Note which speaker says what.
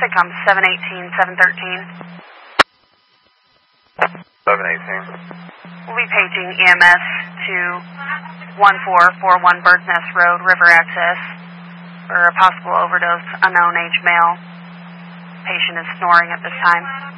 Speaker 1: Intercom 718, 713.
Speaker 2: 718.
Speaker 1: We'll be paging EMS to 1441 Bird's Nest Road, River Access, for a possible overdose, unknown age male. Patient is snoring at this time.